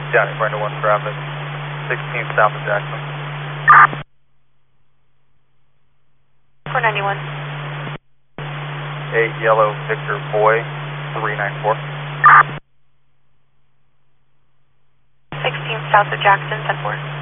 Johnny Brenda 1 traffic, 16 south of Jackson. 491. 8 Yellow Victor Boy, 394. 16 south of Jackson, 10-4.